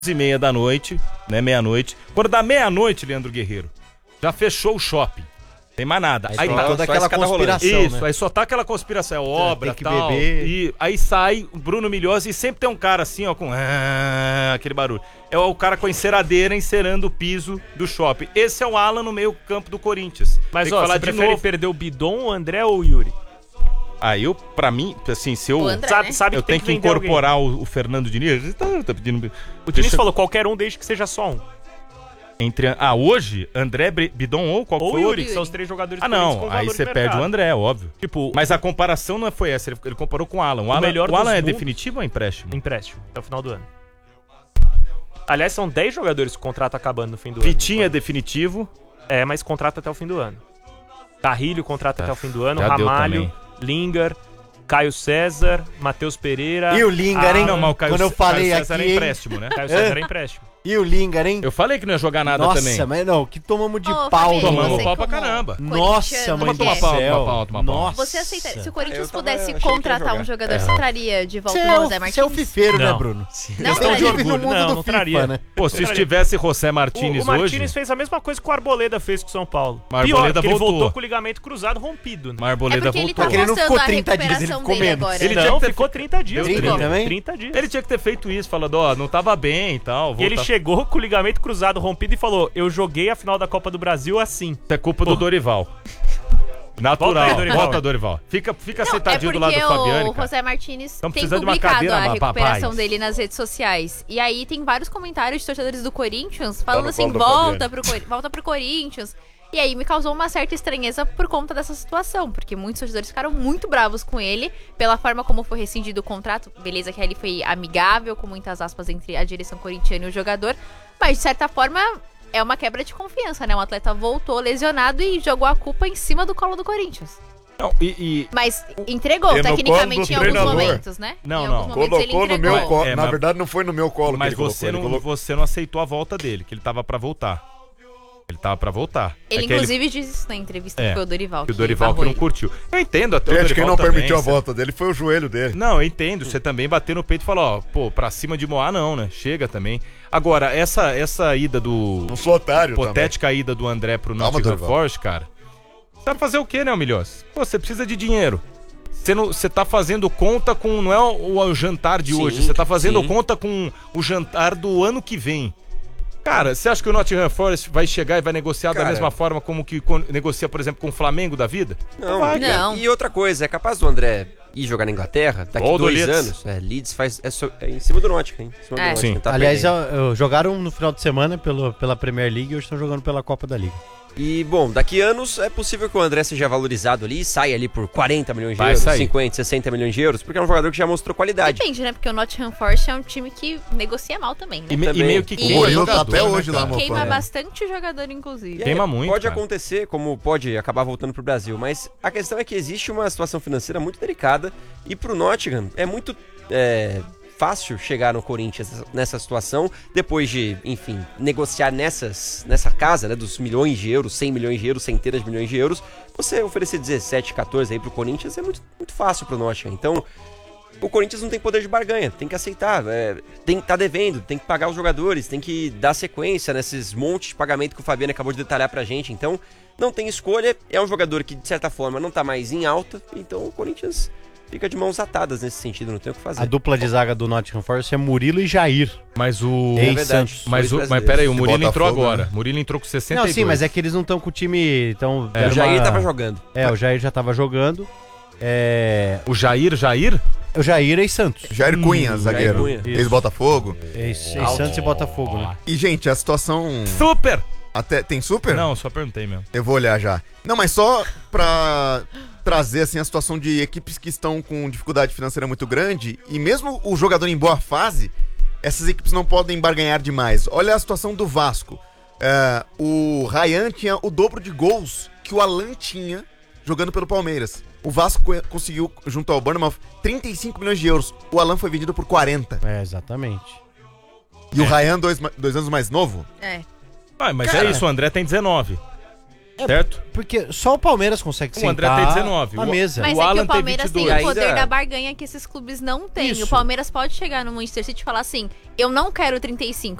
11h30 da noite, né, meia-noite. Quando dá meia-noite, Leandro Guerreiro, já fechou o shopping. Tem mais nada. Aí tá toda aquela conspiração, isso, né? Aí só tá aquela conspiração, é obra, tem que tal. beber. E aí sai o Bruno Milhosa e sempre tem um cara assim, ó, com aquele barulho. É o cara com a enceradeira encerando o piso do shopping. Esse é o Alan no meio campo do Corinthians. Mas, tem que falar você de prefere novo. perder o Bidon, o André ou o Yuri? Aí pra mim, assim, se eu... André, Sabe eu que tem tenho que vender incorporar o Fernando Diniz. Ele tá pedindo... O Diniz falou qualquer um desde que seja só um. Hoje, André, Bidon ou qual Ou foi o o Yuri, outro? que são os 3 jogadores Ah, do Corinthians não. com Aí valor você de perde mercado. o André, óbvio. Tipo, Mas a comparação não foi essa. Ele comparou com o Alan. O melhor Alan dos é mundos. definitivo ou é empréstimo? empréstimo, até o final do ano. Aliás, são 10 jogadores com o contrato acabando no fim do Vitinho é ano. definitivo. É, mas contrato até o fim do ano. Carrilho, contrato até o fim do ano. já deu Ramalho, também. Lingard, Caio César, Matheus Pereira. E o Lingard, hein? Não, mas o Caio, Quando eu falei Caio César aqui, era hein? empréstimo, né? Caio César era empréstimo. E o Lingard, hein? Eu falei que não ia jogar nada Nossa, também. mas não, que tomamos de Ô, pau. Fabiano, Tomamos você pau pra como caramba. Nossa, corintiano, mãe do que é- céu. Toma pau. Nossa. Você aceita, se o Corinthians achei pudesse que ia contratar jogar. um jogador, você traria de volta Você o é José o Martins? fifeiro, né, Não. Não, Bruno? Você traria. vive no mundo Não do traria. FIFA, né? Pô, se estivesse José Martínez O Martínez hoje... fez a mesma coisa que o Arboleda fez com o São Paulo. Mas o Pior, Arboleda porque ele voltou. voltou com o ligamento cruzado rompido, né? Mas É Arboleda porque ele voltou. tá Porque ele não mostrando ficou a 30 dias, ele recuperação ficou dele menos. agora. Ele Não, tinha que ter ficou 30 dias. Deu 30 também? 30 dias. Ele tinha que ter feito isso, falando, ó, não tava bem e tal. E ele chegou com o ligamento cruzado rompido e falou: eu joguei a final da Copa do Brasil assim. Isso é culpa do Dorival. Natural. Volta aí, Dorival. Volta, Dorival. Fica Não, sentadinho do lado do porque Fabiani, o cara. José Martínez Estamos tem precisando de uma publicado cadeira, a recuperação rapaz. dele nas redes sociais. E aí tem vários comentários de torcedores do Corinthians falando no assim, colo do volta pro Corinthians. E aí me causou uma certa estranheza por conta dessa situação, porque muitos torcedores ficaram muito bravos com ele, pela forma como foi rescindido o contrato. Beleza que ali foi amigável, com muitas aspas, entre a direção corintiana e o jogador, mas de certa forma é uma quebra de confiança, né? Um atleta voltou lesionado e jogou a culpa em cima do colo do Corinthians. Não, Mas entregou, E no tecnicamente, colo em do alguns treinador. momentos, né? Não, Em não. alguns momentos ele Colocou no entregou. meu colo. É, Na mas- verdade, não foi no meu colo mas que ele colocou. você Ele não, colocou. você não aceitou a volta dele, que ele tava pra voltar. Ele tava pra voltar. Ele, É que inclusive, disse isso na entrevista É, que foi o Dorival. que o Dorival que barrou não ele. curtiu. Eu entendo até o Gente, Dorival quem não também, permitiu a você- volta dele foi o joelho dele. Não, eu entendo. Você também bateu no peito e falou, ó, pô, pra cima de Moá não, né? Chega também. Agora, essa ida do... Não sou otário também. hipotética ida do André pro Calma, Nottingham Dorival. Forest, cara. Tá fazer o quê, né, Milhões? Pô, você precisa de dinheiro. Você tá fazendo conta com... Não é o jantar de Sim, hoje. Você tá fazendo sim. conta com o jantar do ano que vem. Cara, você acha que o Nottingham Forest vai chegar e vai negociar da Cara. mesma forma como que negocia, por exemplo, com o Flamengo da vida? Não, vai, cara. Não. E outra coisa, é capaz do André ir jogar na Inglaterra daqui Ou do 2 Leeds. anos. Leeds faz. É em cima do Nottingham, hein? Em cima do É. Nottingham, Sim. tá Aliás, perdendo. jogaram no final de semana pela Premier League e hoje estão jogando pela Copa da Liga. E, bom, daqui anos é possível que o André seja valorizado ali e saia ali por 40 milhões de Vai euros, sair. 50, 60 milhões de euros, porque é um jogador que já mostrou qualidade. Depende, né? Porque o Nottingham Forest é um time que negocia mal também, né? E Também. meio que O queima Murilo tá jogador, até né, hoje lá, cara? mano. Queima É. bastante jogador, inclusive. Queima muito, Pode cara. acontecer, como pode acabar voltando pro Brasil, mas a questão é que existe uma situação financeira muito delicada e pro Nottingham é muito fácil chegar no Corinthians nessa situação, depois de, enfim, negociar nessa casa, né, dos milhões de euros, 100 milhões de euros, centenas de milhões de euros, você oferecer 17, 14 aí pro Corinthians é muito, muito fácil pro Nottingham. Então, o Corinthians não tem poder de barganha, tem que aceitar, tem que estar devendo, tem que pagar os jogadores, tem que dar sequência nesses montes de pagamento que o Fabiano acabou de detalhar pra gente. Então, não tem escolha, é um jogador que, de certa forma, não tá mais em alta, então o Corinthians fica de mãos atadas nesse sentido, não tem o que fazer. A dupla de zaga do Nottingham Forest é Murilo e Jair. Mas o... É verdade. Mas Dois peraí, o brasileiros. Murilo entrou Botafogo, agora. né? Murilo entrou com 62. Não, sim, mas é que eles não estão com o time... Então, O Jair tava jogando. o Jair já tava jogando. O Jair? O Jair é Santos. Jair Cunha, zagueiro. Cunha. Ex-Botafogo. É Santos e Botafogo, né? E, gente, a situação... Super! Até... Tem super? Não, só perguntei mesmo. Eu vou olhar já. Não, mas só pra trazer, assim, a situação de equipes que estão com dificuldade financeira muito grande e mesmo o jogador em boa fase, essas equipes não podem barganhar demais. Olha a situação do Vasco. O Ryan tinha o dobro de gols que o Alan tinha jogando pelo Palmeiras. O Vasco conseguiu, junto ao Bournemouth, 35 milhões de euros. O Alan foi vendido por 40. É, exatamente. E o Ryan, dois anos mais novo? É. Ah, mas é isso, o André tem 19. certo? Porque só o Palmeiras consegue O André sentar tem 19. na mesa. Mas O é que Alan o tem Palmeiras tem 22. o poder Ainda- da barganha que esses clubes não têm. Isso. O Palmeiras pode chegar no Manchester City e falar assim, eu não quero 35,